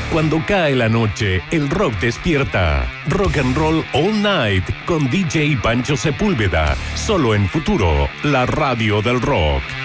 Cuando cae la noche, el rock despierta. Rock and Roll All Night con DJ Pancho Sepúlveda. Solo en Futuro, la radio del rock.